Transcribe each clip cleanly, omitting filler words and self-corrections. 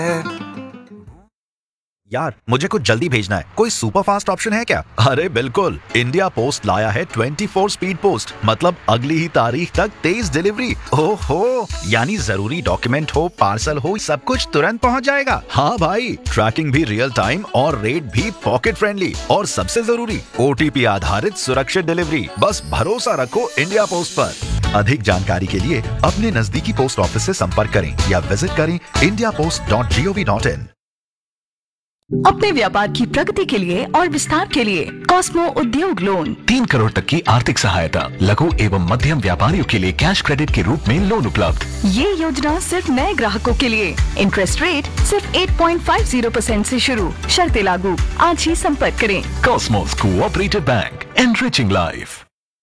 यार मुझे कुछ जल्दी भेजना है, कोई सुपर फास्ट ऑप्शन है क्या? अरे बिल्कुल, इंडिया पोस्ट लाया है 24 स्पीड पोस्ट, मतलब अगली ही तारीख तक तेज डिलीवरी। ओहो, यानी जरूरी डॉक्यूमेंट हो, पार्सल हो, सब कुछ तुरंत पहुंच जाएगा। हाँ भाई, ट्रैकिंग भी रियल टाइम और रेट भी पॉकेट फ्रेंडली, और सबसे जरूरी OTP आधारित सुरक्षित डिलीवरी। बस भरोसा रखो इंडिया पोस्ट पर। अधिक जानकारी के लिए अपने नजदीकी पोस्ट ऑफिस से संपर्क करें या विजिट करें indiapost.gov.in। अपने व्यापार की प्रगति के लिए और विस्तार के लिए कॉस्मो उद्योग लोन 3 करोड़ तक की आर्थिक सहायता, लघु एवं मध्यम व्यापारियों के लिए कैश क्रेडिट के रूप में लोन उपलब्ध। ये योजना सिर्फ नए ग्राहकों के लिए। इंटरेस्ट रेट सिर्फ 8.50% से शुरू, शर्तें लागू। आज ही संपर्क करें। Cosmos cooperative bank, enriching life.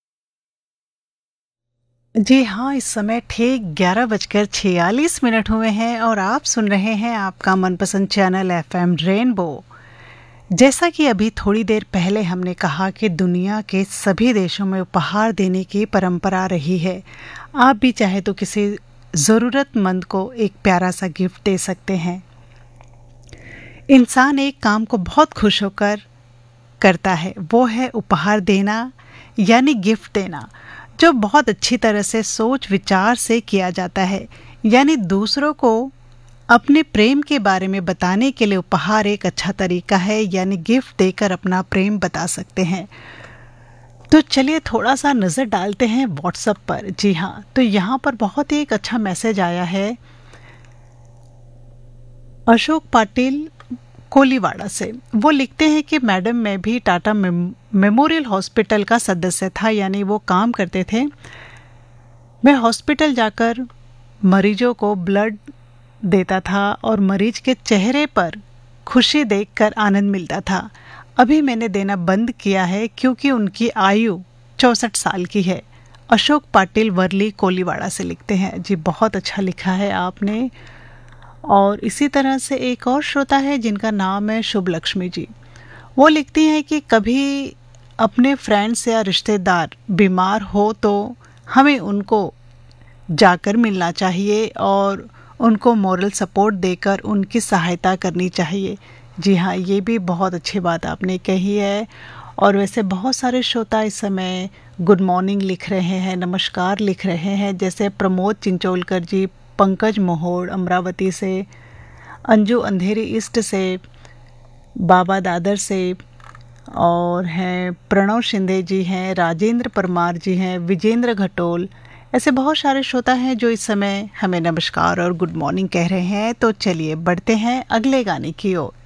जी हाँ, इस समय ठीक 11:46 हुए हैं और आप सुन रहे हैं आपका मनपसंद चैनल FM रेनबो। जैसा कि अभी थोड़ी देर पहले हमने कहा कि दुनिया के सभी देशों में उपहार देने की परंपरा रही है। आप भी चाहे तो किसी ज़रूरतमंद को एक प्यारा सा गिफ्ट दे सकते हैं। इंसान एक काम को बहुत खुश होकर करता है, वो है उपहार देना यानी गिफ्ट देना, जो बहुत अच्छी तरह से सोच विचार से किया जाता है। यानी दूसरों को अपने प्रेम के बारे में बताने के लिए उपहार एक अच्छा तरीका है, यानी गिफ्ट देकर अपना प्रेम बता सकते हैं। तो चलिए थोड़ा सा नज़र डालते हैं व्हाट्सएप पर। जी हाँ, तो यहाँ पर बहुत ही एक अच्छा मैसेज आया है अशोक पाटिल कोलीवाड़ा से। वो लिखते हैं कि मैडम, मैं भी टाटा मेमोरियल हॉस्पिटल का सदस्य था, यानी वो काम करते थे। मैं हॉस्पिटल जाकर मरीजों को ब्लड देता था और मरीज के चेहरे पर खुशी देखकर आनंद मिलता था। अभी मैंने देना बंद किया है क्योंकि उनकी आयु 64 साल की है। अशोक पाटिल वर्ली कोलीवाड़ा से लिखते हैं। जी, बहुत अच्छा लिखा है आपने। और इसी तरह से एक और श्रोता है जिनका नाम है शुभ लक्ष्मी जी। वो लिखती हैं कि कभी अपने फ्रेंड्स या रिश्तेदार बीमार हो तो हमें उनको जाकर मिलना चाहिए और उनको मोरल सपोर्ट देकर उनकी सहायता करनी चाहिए। जी हाँ, ये भी बहुत अच्छी बात आपने कही है। और वैसे बहुत सारे श्रोता इस समय गुड मॉर्निंग लिख रहे हैं, नमस्कार लिख रहे हैं, जैसे प्रमोद चिंचोलकर जी, पंकज मोहोड़ अमरावती से, अंजू अंधेरी ईस्ट से, बाबा दादर से, और हैं प्रणव शिंदे जी हैं, राजेंद्र परमार जी हैं, विजेंद्र घटोल। ऐसे बहुत सारे श्रोता हैं जो इस समय हमें नमस्कार और गुड मॉर्निंग कह रहे हैं। तो चलिए बढ़ते हैं अगले गाने की ओर।